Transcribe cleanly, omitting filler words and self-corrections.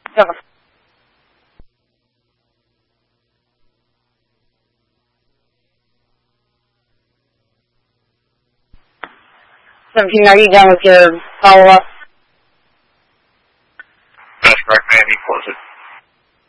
17, are you done with your follow-up? That's correct, ma'am. He closed it.